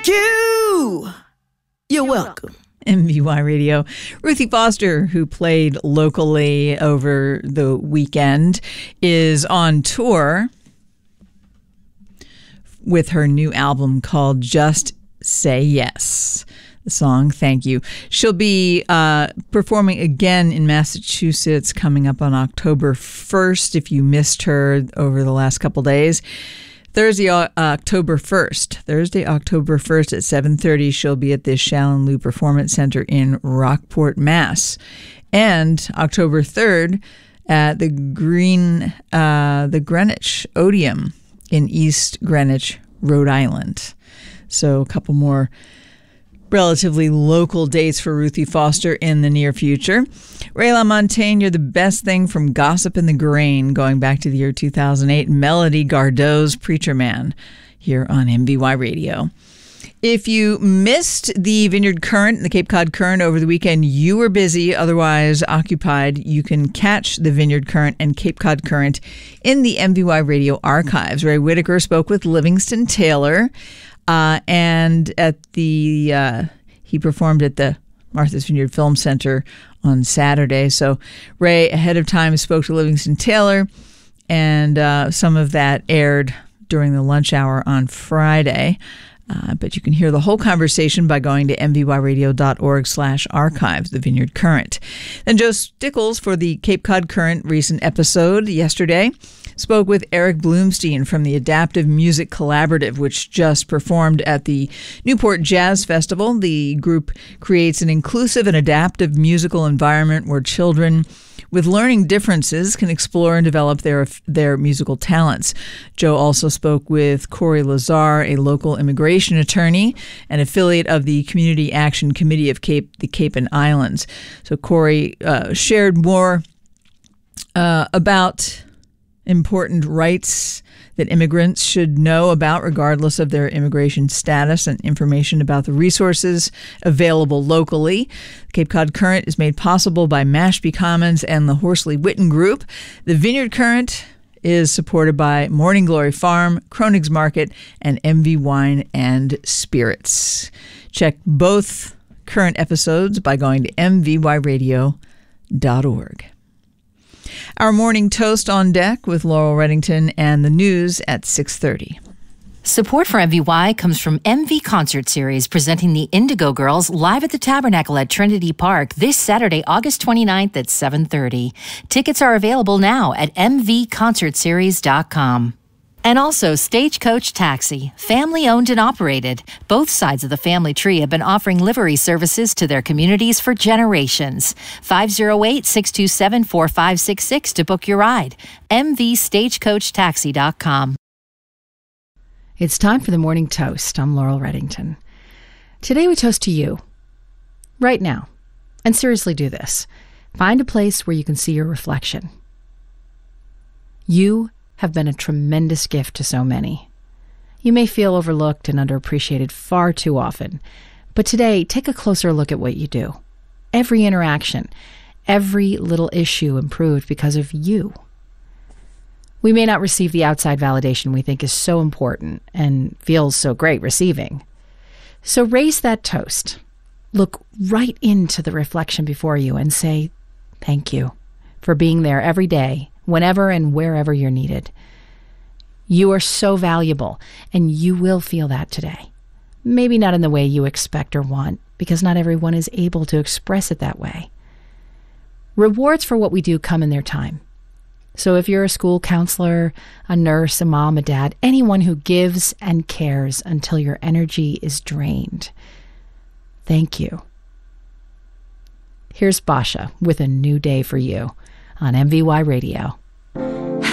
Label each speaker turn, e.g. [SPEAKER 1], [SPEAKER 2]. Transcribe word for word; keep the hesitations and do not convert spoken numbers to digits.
[SPEAKER 1] Thank you. You're welcome.
[SPEAKER 2] M V Y Radio. Ruthie Foster, who played locally over the weekend, is on tour with her new album called Just Say Yes. The song, Thank You. She'll be uh, performing again in Massachusetts coming up on October first, if you missed her over the last couple days. Thursday, uh, October first. Thursday, October first at seven thirty, she'll be at the Shallon Lou Performance Center in Rockport, Mass. And October third at the Green, uh, the Greenwich Odeum in East Greenwich, Rhode Island. So a couple more relatively local dates for Ruthie Foster in the near future. Ray LaMontagne, You're the Best Thing from Gossip in the Grain, going back to the year two thousand eight. Melody Gardot's Preacher Man here on M V Y Radio. If you missed the Vineyard Current, the Cape Cod Current over the weekend, you were busy, otherwise occupied. You can catch the Vineyard Current and Cape Cod Current in the M V Y Radio archives. Ray Whitaker spoke with Livingston Taylor. Uh, and at the uh, he performed at the Martha's Vineyard Film Center on Saturday. So Ray, ahead of time, spoke to Livingston Taylor, and uh, some of that aired during the lunch hour on Friday. Uh, but you can hear the whole conversation by going to mvyradio.org slash archives, the Vineyard Current. Then Joe Stickles for the Cape Cod Current recent episode yesterday spoke with Eric Bloomstein from the Adaptive Music Collaborative, which just performed at the Newport Jazz Festival. The group creates an inclusive and adaptive musical environment where children with learning differences can explore and develop their their musical talents. Joe also spoke with Corey Lazar, a local immigration attorney and affiliate of the Community Action Committee of Cape the Cape and Islands. So Corey uh, shared more uh, about important rights that immigrants should know about regardless of their immigration status, and information about the resources available locally. Cape Cod Current is made possible by Mashpee Commons and the Horsley Witten Group. The Vineyard Current is supported by Morning Glory Farm, Kronig's Market, and M V Wine and Spirits. Check both current episodes by going to m v y radio dot org. Our morning toast on deck with Laurel Reddington and the news at six thirty.
[SPEAKER 3] Support for M V Y comes from M V Concert Series, presenting the Indigo Girls live at the Tabernacle at Trinity Park this Saturday, August twenty-ninth at seven thirty. Tickets are available now at m v concert series dot com. And also Stagecoach Taxi, family-owned and operated. Both sides of the family tree have been offering livery services to their communities for generations. five oh eight, six two seven, four five six six to book your ride. m v stagecoach taxi dot com.
[SPEAKER 4] It's time for the Morning Toast. I'm Laurel Reddington. Today we toast to you. Right now. And seriously do this. Find a place where you can see your reflection. You have been a tremendous gift to so many. You may feel overlooked and underappreciated far too often, but today, take a closer look at what you do. Every interaction, every little issue improved because of you. We may not receive the outside validation we think is so important and feels so great receiving. So raise that toast. Look right into the reflection before you and say, thank you for being there every day, whenever and wherever you're needed. You are so valuable, and you will feel that today. Maybe not in the way you expect or want, because not everyone is able to express it that way. Rewards for what we do come in their time. So if you're a school counselor, a nurse, a mom, a dad, anyone who gives and cares until your energy is drained, thank you. Here's Basha with A New Day for You on M V Y Radio.